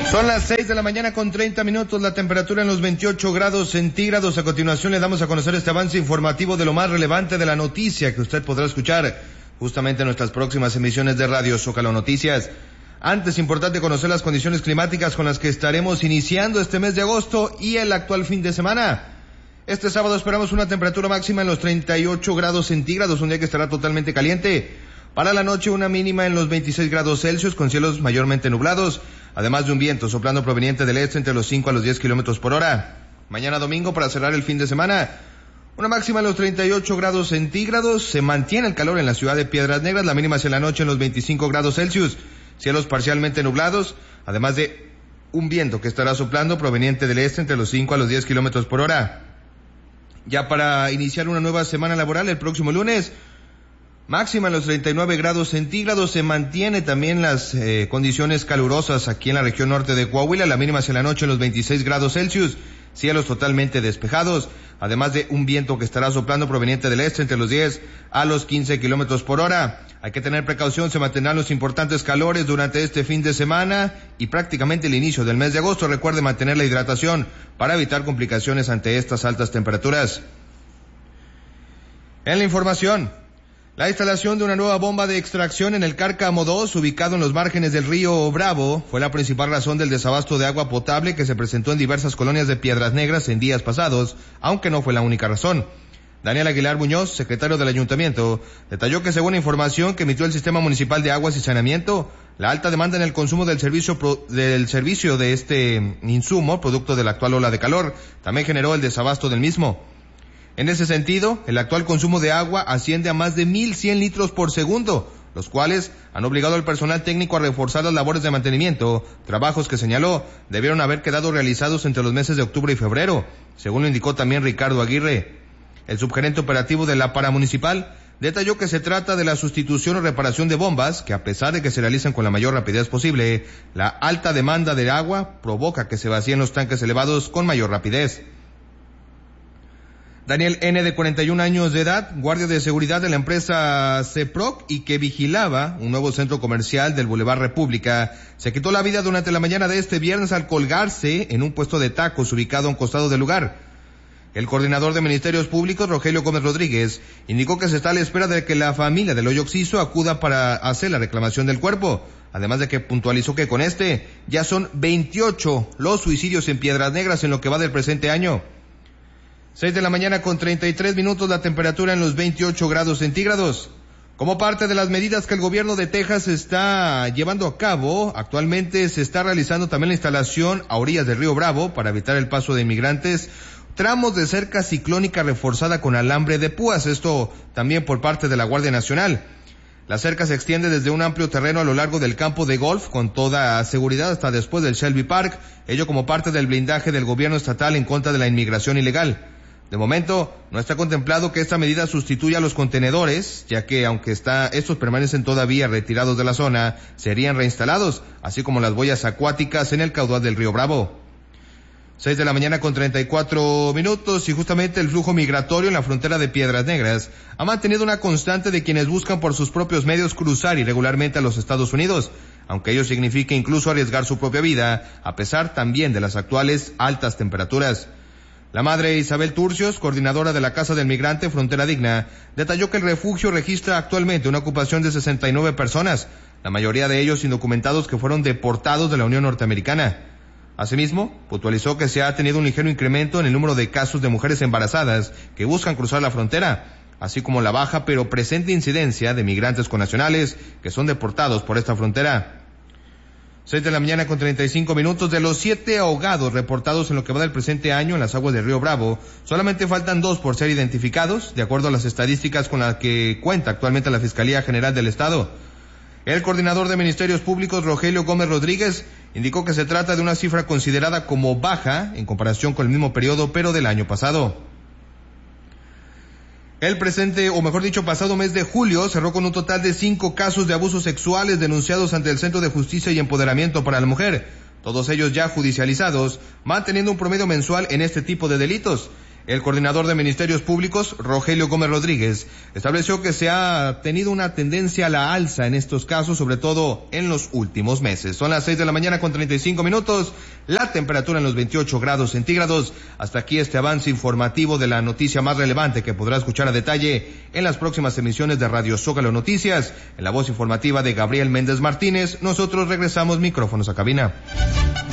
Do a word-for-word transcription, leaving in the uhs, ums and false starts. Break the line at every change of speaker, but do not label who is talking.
Son las seis de la mañana con treinta minutos, la temperatura en los veintiocho grados centígrados. A continuación le damos a conocer este avance informativo de lo más relevante de la noticia que usted podrá escuchar justamente en nuestras próximas emisiones de Radio Zócalo Noticias. Antes, importante conocer las condiciones climáticas con las que estaremos iniciando este mes de agosto y el actual fin de semana. Este sábado esperamos una temperatura máxima en los treinta y ocho grados centígrados, un día que estará totalmente caliente. Para la noche una mínima en los veintiséis grados Celsius con cielos mayormente nublados, además de un viento soplando proveniente del este entre los cinco a los diez kilómetros por hora. Mañana domingo, para cerrar el fin de semana, una máxima en los treinta y ocho grados centígrados, se mantiene el calor en la ciudad de Piedras Negras, la mínima hacia la noche en los veinticinco grados Celsius, cielos parcialmente nublados, además de un viento que estará soplando proveniente del este entre los cinco a los diez kilómetros por hora. Ya para iniciar una nueva semana laboral el próximo lunes, máxima en los treinta y nueve grados centígrados, se mantiene también las eh, condiciones calurosas aquí en la región norte de Coahuila, la mínima hacia la noche en los veintiséis grados Celsius, cielos totalmente despejados, además de un viento que estará soplando proveniente del este entre los diez a los quince kilómetros por hora. Hay que tener precaución, se mantendrán los importantes calores durante este fin de semana y prácticamente el inicio del mes de agosto. Recuerde mantener la hidratación para evitar complicaciones ante estas altas temperaturas. En la información, la instalación de una nueva bomba de extracción en el Cárcamo dos, ubicado en los márgenes del río Bravo, fue la principal razón del desabasto de agua potable que se presentó en diversas colonias de Piedras Negras en días pasados, aunque no fue la única razón. Daniel Aguilar Muñoz, secretario del Ayuntamiento, detalló que según información que emitió el Sistema Municipal de Aguas y Saneamiento, la alta demanda en el consumo del servicio pro, del servicio de este insumo, producto de la actual ola de calor, también generó el desabasto del mismo. En ese sentido, el actual consumo de agua asciende a más de mil cien litros por segundo, los cuales han obligado al personal técnico a reforzar las labores de mantenimiento, trabajos que señaló debieron haber quedado realizados entre los meses de octubre y febrero, según lo indicó también Ricardo Aguirre. El subgerente operativo de la Paramunicipal detalló que se trata de la sustitución o reparación de bombas, que a pesar de que se realicen con la mayor rapidez posible, la alta demanda de agua provoca que se vacíen los tanques elevados con mayor rapidez. Daniel N., de cuarenta y un años de edad, guardia de seguridad de la empresa CEPROC y que vigilaba un nuevo centro comercial del Boulevard República, se quitó la vida durante la mañana de este viernes al colgarse en un puesto de tacos ubicado a un costado del lugar. El coordinador de Ministerios Públicos, Rogelio Gómez Rodríguez, indicó que se está a la espera de que la familia del hoyo occiso acuda para hacer la reclamación del cuerpo, además de que puntualizó que con este ya son veintiocho los suicidios en Piedras Negras en lo que va del presente año. seis de la mañana con treinta y tres minutos, la temperatura en los veintiocho grados centígrados. Como parte de las medidas que el gobierno de Texas está llevando a cabo, actualmente se está realizando también la instalación a orillas del río Bravo para evitar el paso de inmigrantes, tramos de cerca ciclónica reforzada con alambre de púas, esto también por parte de la Guardia Nacional. La cerca se extiende desde un amplio terreno a lo largo del campo de golf con toda seguridad hasta después del Shelby Park, ello como parte del blindaje del gobierno estatal en contra de la inmigración ilegal. De momento, no está contemplado que esta medida sustituya a los contenedores, ya que aunque está, estos permanecen todavía retirados de la zona, serían reinstalados, así como las boyas acuáticas en el caudal del río Bravo. seis de la mañana con treinta y cuatro minutos y justamente el flujo migratorio en la frontera de Piedras Negras ha mantenido una constante de quienes buscan por sus propios medios cruzar irregularmente a los Estados Unidos, aunque ello signifique incluso arriesgar su propia vida, a pesar también de las actuales altas temperaturas. La madre Isabel Turcios, coordinadora de la Casa del Migrante Frontera Digna, detalló que el refugio registra actualmente una ocupación de sesenta y nueve personas, la mayoría de ellos indocumentados que fueron deportados de la Unión Norteamericana. Asimismo, puntualizó que se ha tenido un ligero incremento en el número de casos de mujeres embarazadas que buscan cruzar la frontera, así como la baja pero presente incidencia de migrantes connacionales que son deportados por esta frontera. seis de la mañana con treinta y cinco minutos, de los siete ahogados reportados en lo que va del presente año en las aguas del río Bravo, solamente faltan dos por ser identificados, de acuerdo a las estadísticas con las que cuenta actualmente la Fiscalía General del Estado. El coordinador de Ministerios Públicos, Rogelio Gómez Rodríguez, indicó que se trata de una cifra considerada como baja en comparación con el mismo periodo, pero del año pasado. El presente, o mejor dicho, pasado mes de julio, cerró con un total de cinco casos de abusos sexuales denunciados ante el Centro de Justicia y Empoderamiento para la Mujer, todos ellos ya judicializados, manteniendo un promedio mensual en este tipo de delitos. El coordinador de Ministerios Públicos, Rogelio Gómez Rodríguez, estableció que se ha tenido una tendencia a la alza en estos casos, sobre todo en los últimos meses. Son las seis de la mañana con treinta y cinco minutos, la temperatura en los veintiocho grados centígrados. Hasta aquí este avance informativo de la noticia más relevante que podrá escuchar a detalle en las próximas emisiones de Radio Zócalo Noticias. En la voz informativa de Gabriel Méndez Martínez, nosotros regresamos micrófonos a cabina.